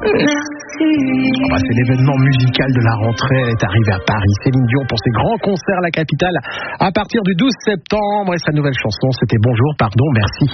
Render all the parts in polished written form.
C'est l'événement musical de la rentrée. Elle est arrivée à Paris. Céline Dion pour ses grands concerts à la capitale à partir du 12 septembre. Et sa nouvelle chanson, c'était Bonjour, pardon, merci.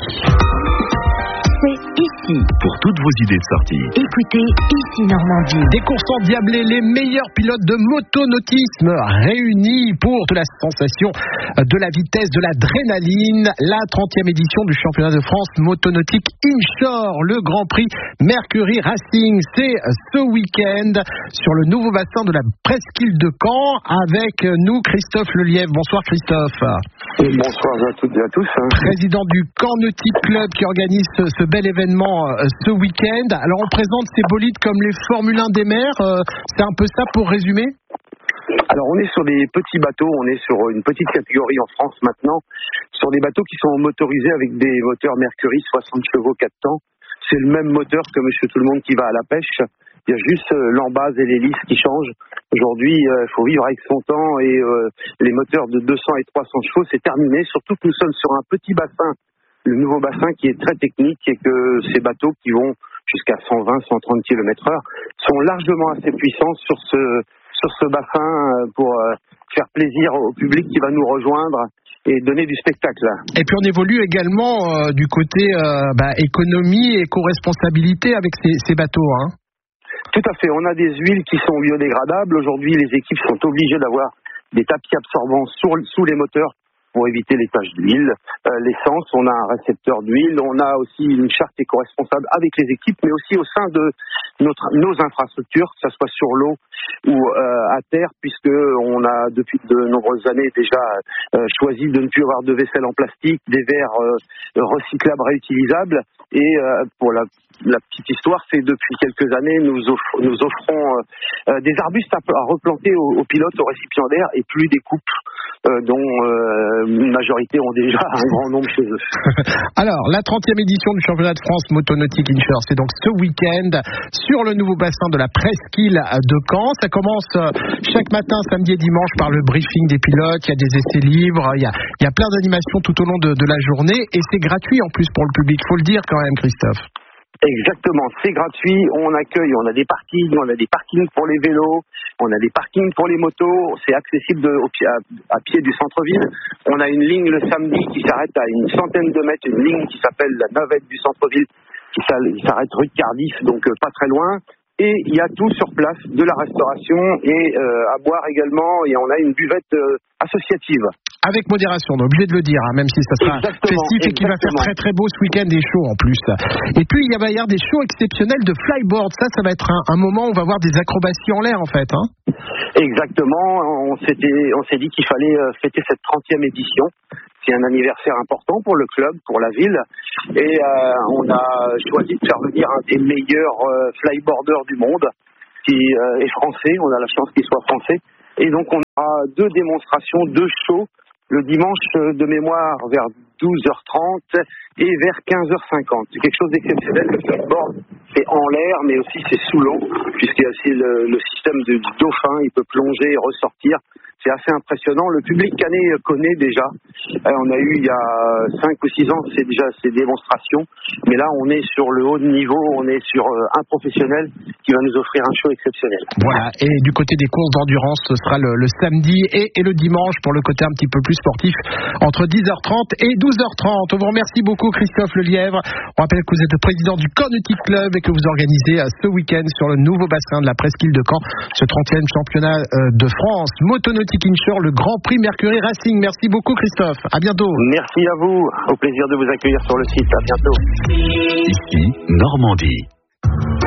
C'est ici. Pour toutes vos idées de sortie. Écoutez Ici Normandie. Des courses endiablées, les meilleurs pilotes de motonautisme réunis pour de la sensation, de la vitesse, de l'adrénaline. La 30e édition du championnat de France motonautique Inshore, le Grand Prix Mercury Racing. C'est ce week-end sur le nouveau bassin de la presqu'île de Caen avec nous Christophe Lelièvre. Bonsoir Christophe. Bonsoir à toutes et à tous. Président du Caen Nautique Club qui organise ce bel événement ce week-end. Alors on présente ces bolides comme les Formule 1 des mers. C'est un peu ça pour résumer ? Alors on est sur des petits bateaux, on est sur une petite catégorie en France maintenant, sur des bateaux qui sont motorisés avec des moteurs Mercury 60 chevaux 4 temps. C'est le même moteur que Monsieur Tout-le-Monde qui va à la pêche. Il y a juste l'embase et l'hélice qui changent. Aujourd'hui, il faut vivre avec son temps et les moteurs de 200 et 300 chevaux, c'est terminé. Surtout que nous sommes sur un petit bassin, le nouveau bassin qui est très technique et que ces bateaux qui vont jusqu'à 120, 130 km/h sont largement assez puissants sur ce bassin pour faire plaisir au public qui va nous rejoindre et donner du spectacle. Et puis on évolue également du côté économie et éco-responsabilité avec ces bateaux, hein. Tout à fait, on a des huiles qui sont biodégradables. Aujourd'hui, les équipes sont obligées d'avoir des tapis absorbants sous les moteurs pour éviter les taches d'huile. L'essence, on a un récepteur d'huile, on a aussi une charte éco-responsable avec les équipes, mais aussi au sein de nos infrastructures, que ce soit sur l'eau ou à terre, puisque on a depuis de nombreuses années déjà choisi de ne plus avoir de vaisselle en plastique, des verres recyclables, réutilisables. Et pour la petite histoire, c'est depuis quelques années, nous offrons des arbustes à replanter aux pilotes, aux récipiendaires, et plus des coupes dont une majorité ont déjà un grand nombre chez eux. Alors, la 30e édition du championnat de France motonautique Inshore, c'est donc ce week-end sur le nouveau bassin de la presqu'île de Caen. Ça commence chaque matin, samedi et dimanche par le briefing des pilotes. Il y a des essais libres, il y a plein d'animations tout au long de la journée et c'est gratuit en plus pour le public. Il faut le dire quand même, Christophe. Exactement, c'est gratuit, on a des parkings pour les vélos, on a des parkings pour les motos, c'est accessible à pied du centre-ville. On a une ligne le samedi qui s'arrête à une centaine de mètres, une ligne qui s'appelle la navette du centre-ville, qui s'arrête rue de Cardiff, donc pas très loin. Et il y a tout sur place, de la restauration et à boire également, et on a une buvette associative. Avec modération, on est obligé de le dire, hein, même si ça sera festif et qu'il va faire très très beau ce week-end et chaud en plus. Et puis il va y avoir des shows exceptionnels de flyboard. Ça va être un moment où on va voir des acrobaties en l'air en fait. Hein. Exactement, on s'est dit qu'il fallait fêter cette 30e édition. C'est un anniversaire important pour le club, pour la ville. Et on a choisi de faire venir un des meilleurs flyboarders du monde, qui est français. On a la chance qu'il soit français. Et donc on aura 2 démonstrations, 2 shows. Le dimanche de mémoire vers 12h30 et vers 15h50. C'est quelque chose d'exceptionnel. Le flyboard, c'est en l'air, mais aussi c'est sous l'eau, puisqu'il y a aussi le système du dauphin, il peut plonger et ressortir. C'est assez impressionnant. Le public canet connaît déjà. On a eu il y a 5 ou 6 ans ces démonstrations. Mais là, on est sur le haut niveau, on est sur un professionnel qui va nous offrir un show exceptionnel. Voilà. Et du côté des courses d'endurance, ce sera le samedi et le dimanche pour le côté un petit peu plus sportif entre 10h30 et 12h30. On vous remercie beaucoup, Christophe Lelièvre. On rappelle que vous êtes le président du Caen Nautique Club et que vous organisez ce week-end sur le nouveau bassin de la presqu'île de Caen ce 30e championnat de France motonautique Inshore, le Grand Prix Mercury Racing. Merci beaucoup Christophe, à bientôt. Merci à vous, au plaisir de vous accueillir sur le site, à bientôt. Ici Normandie.